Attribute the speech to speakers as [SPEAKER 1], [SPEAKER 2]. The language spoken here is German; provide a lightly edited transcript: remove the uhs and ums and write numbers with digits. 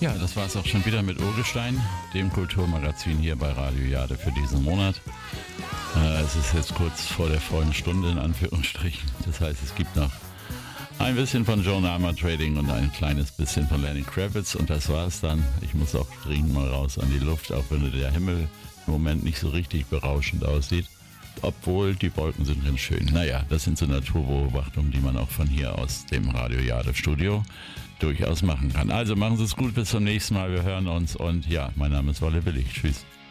[SPEAKER 1] Ja, das war es auch schon wieder mit Urgestein, dem Kulturmagazin hier bei Radio Jade für diesen Monat. Es ist jetzt kurz vor der vollen Stunde in Anführungsstrichen. Das heißt, es gibt noch ein bisschen von Joan Armour Trading und ein kleines bisschen von Lenny Kravitz und das war's dann. Ich muss auch dringend mal raus an die Luft, auch wenn der Himmel im Moment nicht so richtig berauschend aussieht. Obwohl die Wolken sind ganz schön. Naja, das sind so Naturbeobachtungen, die man auch von hier aus dem Radio Jade Studio durchaus machen kann. Also machen Sie es gut, bis zum nächsten Mal. Wir hören uns und ja, mein Name ist Wolle Willig. Tschüss.